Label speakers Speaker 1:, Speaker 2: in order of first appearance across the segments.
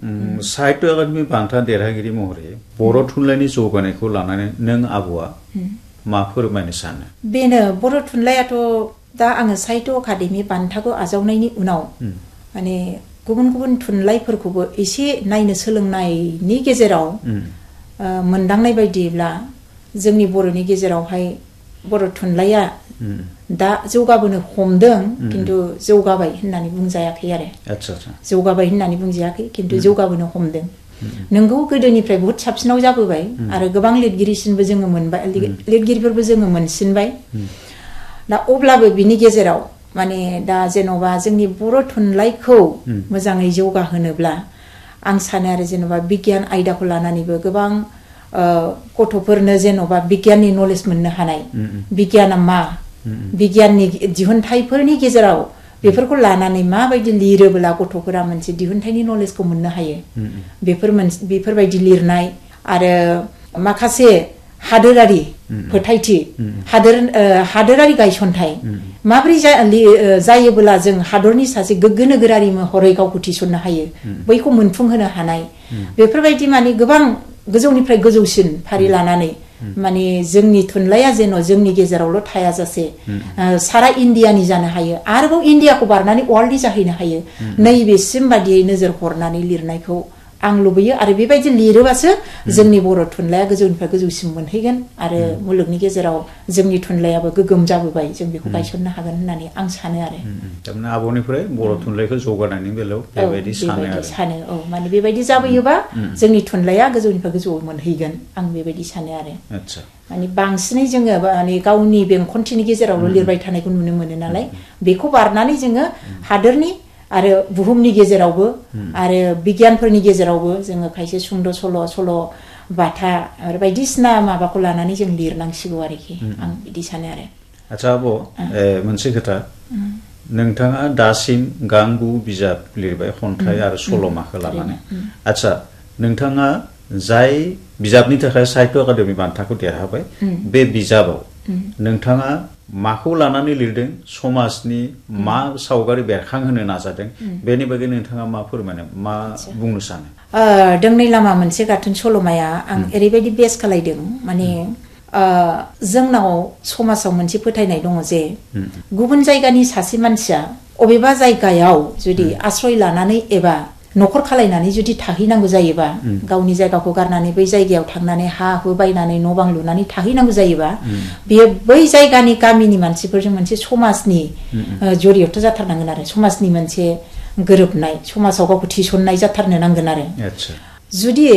Speaker 1: साहित्य अकादेमि बान्था देरहागिरि महरै बर' थुनलाइनि जौगानायखौ लानानै नों आब'आ मा फोरमायनो सानो?
Speaker 2: बेनो बर' थुनलाइयाथ' दा आङो साहित्य अकादेमि बान्थाखौ आजावनायनि उनाव माने गुबुन गुबुन थुनलाइफोरखौबो एसे नायनो सोलोंनायनि गेजेराव मोनदांनाय बायदिब्ला जोंनि बर'नि गेजेरावहाय बर' थुनलाइया दा जौगाबोनो हमदों किन्तु जौगाबाय होननानै बुंजायाखै आरो जौगाबाय होननानै बुंजायाखै किन्तु जौगाबोनो हमदों नोंगौ गोदोनिफ्राय बहुत साबसिनाव जाबोबाय आरो गोबां लिरगिरिसिनबो जोङो मोनबाय लिरगिरिफोरबो जोङो मोनसिनबाय दा अब्लाबो बिनि गेजेराव माने दा जेन'बा जोंनि बर' थुनलाइखौ मोजाङै जौगाहोनोब्ला आं सानो आरो जेन'बा बिगियान आयदाखौ लानानैबो गोबां गथ'फोरनो जेन'बा बिगियाननि नलेज मोननो हानाय बिगियाना मा बिगियाननि दिहुनथाइफोरनि गेजेराव बेफोरखौ लानानै माबायदि लिरोब्ला गथ'फोरा मोनसे दिहुनथाइनि नलेजखौ मोननो हायो बेफोरबायदि लिरनाय आरो माखासे हादोरारि फोथायथि हादोरारि गायसनथाइ माबोरै जायोब्ला जों हादरनि सासे गोग्गो नोगोरारि महरै गावखौ थिसननो हायो बैखौ मोनफुंहोनो हानाय बेफोरबायदि माने गोबां गोजौनिफ्राय गोजौसिन फारि लानानै माने जोंनि थुनलाइया जेन' जोंनि गेजेरावल' थाया जासे सारा इण्डियानि जानो हायो आरोबाव इण्डियाखौ बारनानै वर्ल्डनि जाहैनो हायो नैबेसिम बादियै नोजोर हरनानै लिरनायखौ आं लुबैयो आरो बेबायदि लिरोबासो जोंनि बर' थुनलाइया गोजौनिफ्राय गोजौसिम मोनहैगोन आरो मुलुगनि गेजेराव जोंनि थुनलाइयाबो गोगोम जाबोबाय जों बेखौ गायसननो हागोन होननानै आं सानो आरो
Speaker 1: थारमाने आब'निफ्राय बर' थुनलाइखौ जौगानायनि बेलायाव बेबायदि
Speaker 2: सानो माने बेबायदि जाबोयोबा जोंनि थुनलाइया गोजौनिफ्राय गोजौआव मोनहैगोन आं बेबायदि सानो आरो माने बांसिनै जोङो माने गावनि बेंखनथिनि गेजेरावल' लिरबाय थानायखौ नुनो मोनो नालाय बेखौ बारनानै जोङो हादोरनि आरो बुहुमनि गेजेरावबो आरो बिगियानफोरनि गेजेरावबो जोङो खायसे सुंद' सल' बाथा आरो बायदिसिना माबाखौ लानानै जों लिरनांसिगौ आरोखि आं बिदि सानो आरो
Speaker 1: आच्छा आब' मोनसे खोथा नोंथाङा दासिम गांगु बिजाब लिरबाय खन्थाइ आरो सल'माखौ लानानै आच्छा नोंथाङा जाय बिजाबनि थाखाय साहित्य अकादेमि बान्थाखौ देरहाबाय बे बिजाबाव नोंथाङा माखौ लानानै लिरदों समाजनि मा सावगारि बेरखांहोनो नाजादों बेनि बागै नोंथाङा मा फोरमायनो मा बुंनो सानो
Speaker 2: दोंनै लामा मोनसे गाथोन सल'माया आं ओरैबायदि बेस खालायदों माने जोंनाव समाजाव मोनसे फोथायनाय दङ जे गुबुन जायगानि सासे मानसिया अबेबा जायगायाव जुदि आश्रय लानानै एबा न'खर खालायनानै जुदि थाहैनांगौ जायोबा गावनि जायगाखौ गारनानै बै जायगायाव थांनानै हा हु बायनानै न' बां लुनानै थाहैनांगौ जायोबा बेयो बै जायगानि गामिनि मानसिफोरजों मोनसे समाजनि जरियथ' जाथारनांगोन आरो समाजनि मोनसे गोरोबनाय समाजाव गावखौ थिसननाय जाथारनो नांगोन आरो जुदि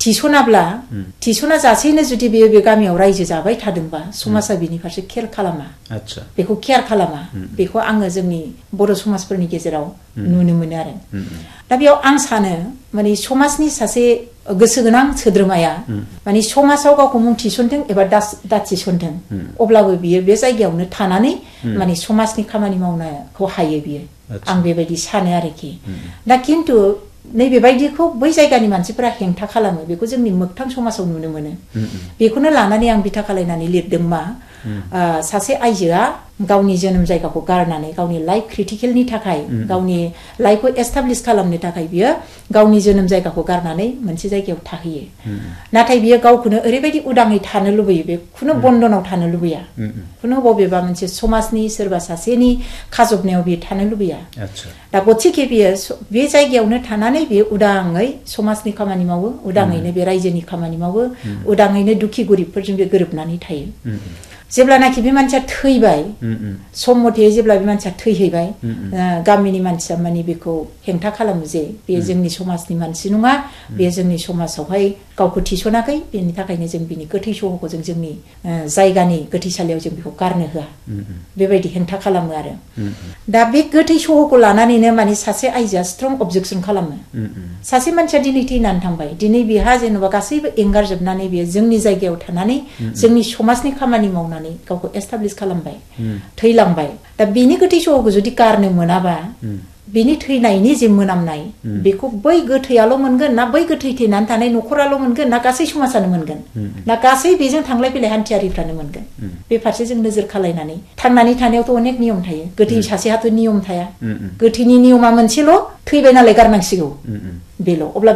Speaker 2: थिसना जासेनो जुदि बेयो बे गामियाव रायजो जाबाय थादोंबा समाजा बिनि फारसे केयार खालामा बेखौ केयार खालामा बेखौ आङो जोंनि बर' समाजफोरनि गेजेराव नुनो मोनो आरो दा बेयाव आं सानो माने समाजनि सासे गोसो गोनां सोद्रोमाया माने समाजाव गावखौ मुं थिसनथों एबा दा थिसनथों अब्लाबो बियो बे जायगायावनो थानानै माने समाजनि खामानि मावनोखौ हायो बियो आं बेबायदि सानो आरोखि दा किन्तु नैबेबायदिखौ बै जायगानि मानसिफोरा हेंथा खालामो बेखौ जोंनि मोगथां समाजाव नुनो मोनो बेखौनो लानानै आं बिथा खालायनानै लिरदों मा सासे आइजोआ गावनि जोनोम जायगाखौ गारनानै गावनि लाइफ क्रिटिकेलनि थाखाय गावनि लाइफखौ एस्टाब्लिश खालामनो थाखाय बियो गावनि जोनोम जायगाखौ गारनानै मोनसे जायगायाव थाहैयो नाथाय बियो गावखौनो ओरैबायदि उदाङै थानो लुबैयो बे खुनु बन्दनाव थानो लुबैया खुनु बबेबा मोनसे समाजनि सोरबा सासेनि खाजबनायाव बियो थानो लुबैया दा गथिखे बियो बे जायगायावनो थानानै बियो उदाङै समाजनि खामानि मावो उदाङैनो बे रायजोनि खामानि मावो उदाङैनो दुखि गोरिबफोरजों बे गोरोबनानै थायो जेब्लानाखि बे मानसिया थैबाय सम मथे जेब्ला बे मानसिया थैहैबाय गामिनि मानसिया माने बेखौ हेंथा खालामो जे बे जोंनि समाजनि मानसि नङा बे जोंनि समाजावहाय गावखौ थिसनाखै बेनि थाखायनो जों बिनि गोथै सहखौ जों जोंनि जायगानि गोथैसालियाव जों बेखौ गारनो होआ बेबायदि हेंथा खालामो आरो दा बे गोथै सहखौ लानानैनो माने सासे आइजोआ स्ट्रं अबजेक्सन खालामो सासे मानसिया दिनै थैनानै थांबाय दिनै बेहा जेनेबा गासैबो एंगारजोबनानै बेयो जोंनि जायगायाव थानानै जोंनि समाजनि खामानि मावनानै गावखौ एस्टाब्लिश खालामबाय थैलांबाय दा बेनि गोथै सहखौ जुदि गारनो मोनाबा बेनि थैनायनि जे मोनामनाय बेखौ बै गोथैयाल' मोनगोन ना बै गोथै थैनानै थानाय न'खराल' मोनगोन ना गासै समाजानो मोनगोन ना गासै बेजों थांलाय फैलाय हान्थियारिफ्रानो मोनगोन बे फारसे जों नोजोर खालायनानै थांनानै थानायावथ' अनेक नियम थायो गोथै सासेहाथ' नियम थाया गोथैनि नियमा मोनसेल' थैबाय नालाय गारनांसिगौ बेल' अब्ला